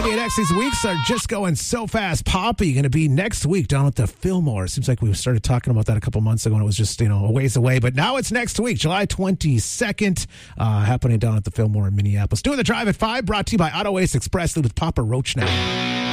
98X, these weeks are just going so fast. Poppy going to be next week down at the Fillmore. Seems like we started talking about that a couple months ago and it was just, a ways away. But now it's next week, July 22nd, happening down at the Fillmore in Minneapolis. Doing the Drive at 5, brought to you by Auto Ace Express with Papa Roach now.